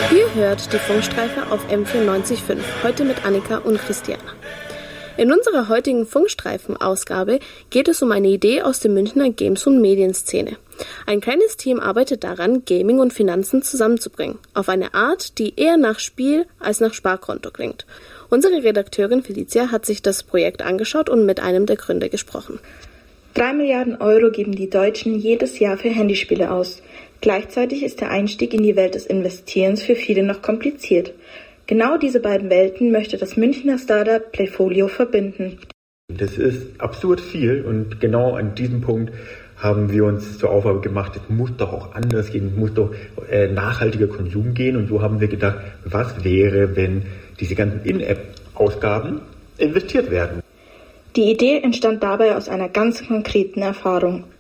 Ihr hört die Funkstreife auf M94.5, heute mit Annika und Christiana. In unserer heutigen Funkstreifen-Ausgabe geht es um eine Idee aus der Münchner Games- und Medienszene. Ein kleines Team arbeitet daran, Gaming und Finanzen zusammenzubringen, auf eine Art, die eher nach Spiel als nach Sparkonto klingt. Unsere Redakteurin Felicia hat sich das Projekt angeschaut und mit einem der Gründer gesprochen. 3 Milliarden Euro geben die Deutschen jedes Jahr für Handyspiele aus. Gleichzeitig ist der Einstieg in die Welt des Investierens für viele noch kompliziert. Genau diese beiden Welten möchte das Münchner Startup Playfolio verbinden. Das ist absurd viel und genau an diesem Punkt haben wir uns zur Aufgabe gemacht, es muss doch auch anders gehen, es muss doch nachhaltiger Konsum gehen. Und so haben wir gedacht, was wäre, wenn diese ganzen In-App-Ausgaben investiert werden? Die Idee entstand dabei aus einer ganz konkreten Erfahrung.